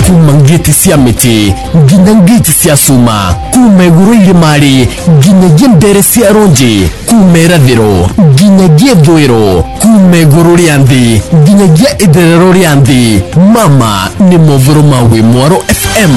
kuma ngeti cia miti nginya ngeti cia cuma, kuma iguru irimari nginya ndere cia ronji, kuma irathiro nginya ithwiro, kuma iguru ria nthi nginya itherero ria nthi. Mama ni movoro ma Wimwaro FM.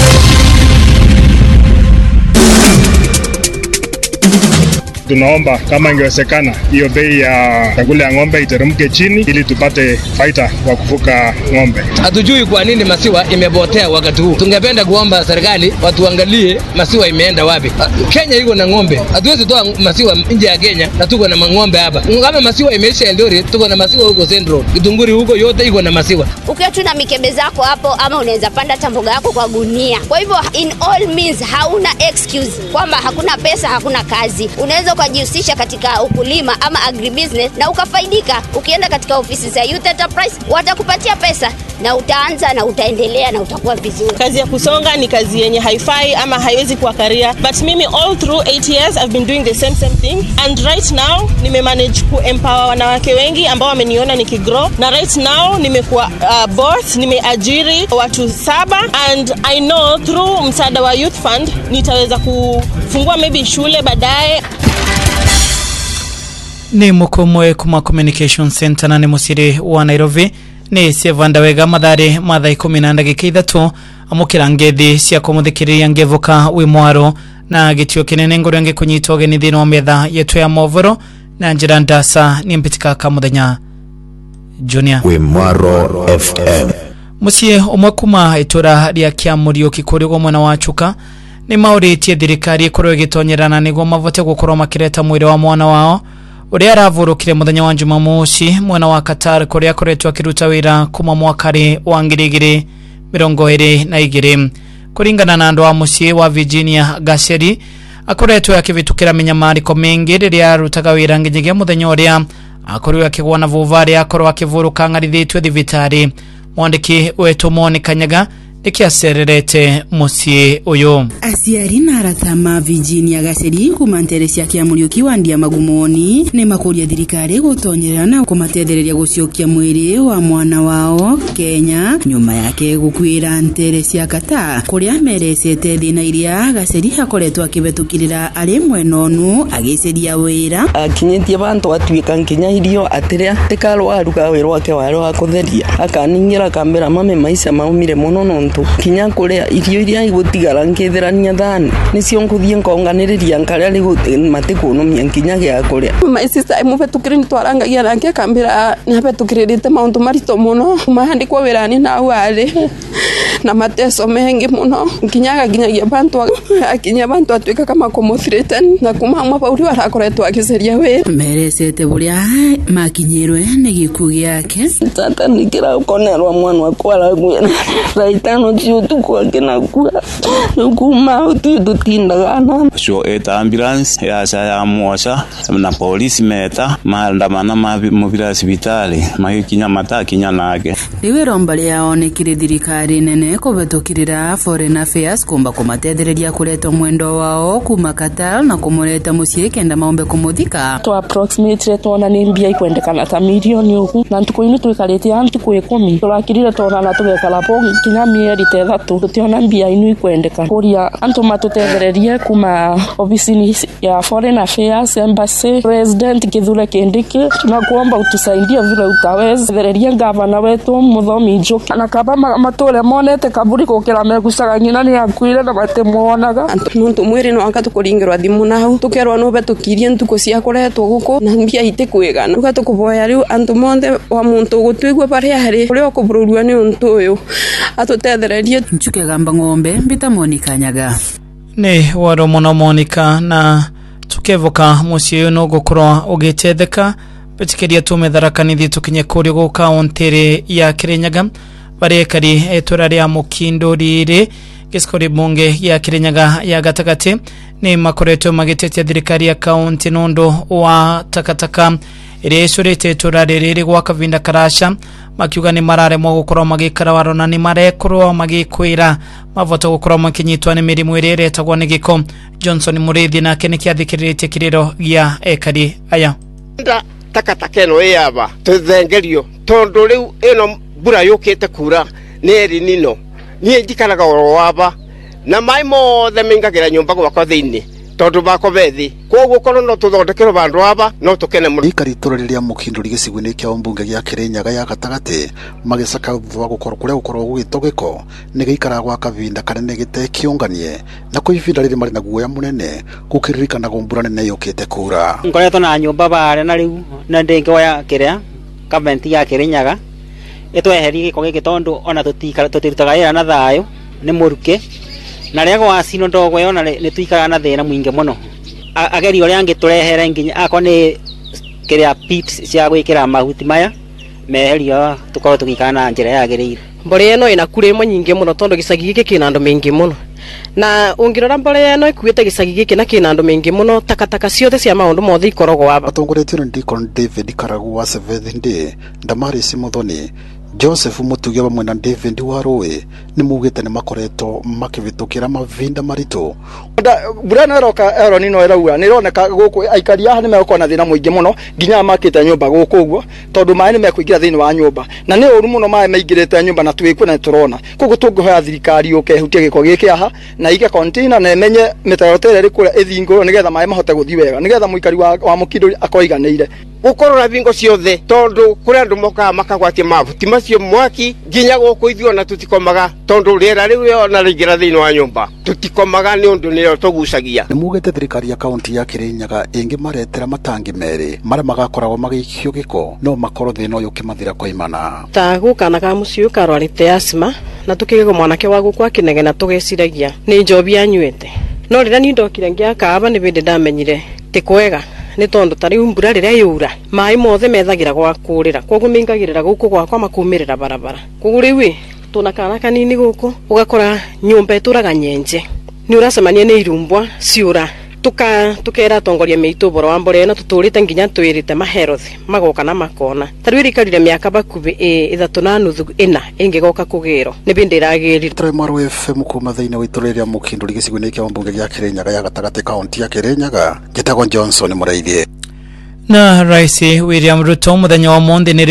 Tunaomba kama ingewezekana hiyo bei ya chakula ya ng'ombe iteremke chini ili tupate faida wa kufuka ng'ombe. Hatujui kwa nini maziwa imepotea wakati huu. Tungependa kuomba serikali watuangalie maziwa imeenda wapi. Kenya iko na ng'ombe. Hatuwezi toa maziwa nje ya Kenya na tuko na ng'ombe hapa. Kama maziwa imeisha Eldoret, tuko na maziwa huko Central. Kitunguri huko yote iko na maziwa. Ukiwa tuna mikebe zako hapo ama unaweza panda tamboga yako kwa gunia. Kwa hivyo in all means hauna excuse kwamba hakuna pesa, hakuna kazi. Unaweza kujihusisha katika ukulima ama agribusiness na ukafaidika. Ukienda katika ofisi za Youth Enterprise watakupatia pesa na utaanza na utaendelea na utakuwa vizuri. Kazi ya kusonga ni kazi yenye haifai ama haiwezi kuwa career, but mimi all through 8 years I've been doing the same thing, and right now nimemanage kuempower wanawake wengi ambao wameniona nikigrow, na right now nimekuwa boss, nimeajiri watu 7, and I know through msaada wa Youth Fund nitaweza kufungua maybe shule baadaye. Ni mukomwe kuma Communication Center na ni musiri wa Nairobi ni Sevanda Wega mathare matha 13 amukira ngethi cia kumuthikiriria ngevuka Wimwaro na gitio kinene ngoro yange kunyitwa geni thino wa metha yetu ya movoro na njira ndasa ni mpitika ka muthenya Junior Wimwaro FM. Musie omwe kuma itura ria Kiamurio kikurirwo mwana wa Chuka ni mauritie thirikari ikorwo igitonyerana niguo mavote gukorwo makireta mwire wa mwana wao uria aravurukire muthenya wa Jumamosi mwana wa Qatar kuria akoretwo akiruta wira kuma mwakari wa 2022 kuringana na andu a mucie wa Virginia Gaseri akoretwo akivitukira minyamariko mengi riria arutaga wira nginyagia muthenya uria akorwo akigwa na vuvari akorwo akivuruka ngarithitwe thivitari. Mwandiki wetu Moni Kanyaga nikiasererete musie uyu. Asiari na aratama Virginia Gaseri kumanteresia Kiamurio kiwandia magumoni ni makuria thirikari gutonyerana kumatethereria guciokia mwiri wa mwana wao Kenya nyuma yake gukwira nteresia kata kuria meresete thina iria Gaseri akoretwo akivetukirira ari mwenonu agiciria wira akinyetie bantu atuika nkinya irio atiria tikarwa aruga wira wake waro akutheria akaningira kamera mame maisha maumire muno nontu kinya kuria irio iria igutigara ngitherania thani nicio nguthie nkonganiriria nkaria matikunomia nkinya gia kuria my sister imuvetukire ntwarangagia nake kambira navetukiririte maundu marito muno mahandikwo wirani na wale na mateso mengi muno nginyagia bantu akinya bantu atuika kama threaten na kuma mabauri warakoretwo akiceria we meresete buria makinyirwe ni gikuo giake tata nikira ukonerwa mwana wakwa ragwena raitano cio tukwa kinakua nukuma ututindagana sio eta ambulance ya saya mosha na polisi meta maandamana mavira hospitali makinya mata kinya nake riwe rombali yaonekire thirikari nene kuvetukirira foreign affairs kumba kumatethereria kureto mwendo wao kuma Qatar na kumureta mucie kenda maombe kumuthika to approximately tona ni mbia ikwendekana ta milioni uku na ntukuini tuikarite antu ku 10 turakirire tona na tugekala po kinya mieri 3 tutiona mbia inu ikwendeka kuria antu matutethererie kuma ofisini ya foreign affairs embassy president Kithure Kindiki tunakuomba utusaidie vile utaweza tethereria gavana wetu Muthomi Njuki na kaba matole monete kaburi kokera megusaga nyina ni akuire na batemuonaga ntu mwiri no akatukuringirwa thimu nahu tukerwa no betukirie ntuko cia kuretwo guku na mbia itikwigana ukatukuboya riu antu monde wa muntu gutwigwa baria hari uri okubururwa ni untu uyu atutethererie Nchuke gamba ng'ombe mbita Moni Kanyaga ni waro muno Monica na tukevuka mucie no gukorwa ugitetheka betikiria tumetharakanithi tukinye kuri go kaunti ya Kirinyaga barekari etura ria Mukindo riri giskori bunge ya Kirinyaga ya gatagati ni makoreto magitetia thirikari ya kaunti nondo wa takataka iresurite etura riri gwa kavinda karasha makiuga ni marare mo gukorwa magikara warona ni marekorwa magikwira mavoto gukorwa makinyitwa ni mirimu irere etagwa ni giko. Johnson Murithi na keniki athikirite kiriro gia ekari aya takataka eno yaba tuthengerio tondu riu eno mbura yukite kura neri nino niĩ njikaraga oro waba na maĩ mothe maingagĩra nyũmba gwakwa thĩinĩ tondu bako bethi koguo korwo no tuthondekero bandu aba no tukene mu ikaritora riria mukinduri gicigo-ini kia umbunge gia Kirinyaga ya gatagati magicaka thutha gukorwo kuria gukorwo gugitogeko ni giikara gwa kavinda kanene gitekiunganie na kuivinda riri mari na guoya munene gukiririkana mbura nene yukite kura ngoretwo na nyumba bare na riu na ndingoya kiria government ya Kirinyaga itweherie giko giki tondu ona tutirutaga wira na thayo ni muruke na rego asino ndogo yona ni tuikara na thina mwingi muno ageri uri angiturehere nginya akwa ni kiria pits cia gwikira mahuti maya meherio tukorwo tukikana na njira yagirire mbore eno ina kuremo nyingi muno tondu gicagi giki kina andu mingi muno na ungirora mbore eno ikuite gicagi giki na kina andu mingi muno takataka ciothe cia maundu mothe ikorogo aba atongoretio ni Deacon David Karagu wa Seventh Day Damaris Muthoni Joseph Mutugia bamwe na David Warowe ni mugite ni makoretwo makivitukira mavinda marito bura no roka ero nino eraua ni roneka guku aikari aha ni meko na thina muingi muno nginya makite nyumba guku uguo tondu mai ni mekuingira thini wa nyumba na ni uru muno mai maingirite nyumba na twikwe na turona kugu tunguhoya thirikari uke hutie giko giki aha na ige container na emenye mitarotere ri kuria ithingo nigetha mai mahote guthi wega nigetha muikari wa mukinduri akoiganeire gukorora bingo ciothe tondu kuria andu moka makagwatia mavuti macio mwaki nginya guku ithio na tutikomaga tondu riera riu yona ringira thini wa nyumba tutikomaga ni undu nio tugucagia ni mugite thirikari ya kaunti ya Kirinyaga ingi maretera matangi meri maria magakoragwo magikio giko no makorwo thina uyu kimathira kwa imana ta gukana ka muciu karwarite asma na tukigego mwanake wa gukwa kinege na tugeciragia ni njobi anywete no rira ni ndokire ngia kaaba ni bindi ndamenyire tikwega ni tondu tari mbura riria yura mai mothe methagira gwa kurira koguo mingagirira guku gwakwa makumirira barabara koguo riu tunakana kanini guku ugakora nyumba ituraga nyenje ni uracemania ni irumbwa ciura tukera tongoria mitu boro wa mbore no tuturite nginya twirite maherothi magoka na makona tari rikarire miaka bakubi 3.5 ingigoka kugiro ni bindi iragiri Tremaro FM kuma thiini wa itureria mukinduri gicigo-ini kia umbunge gia Kirinyaga ya gatagati kaunti ya Kirinyaga gitagwo Johnson Muraithie na Rais William Ruto muthenya wa monde ni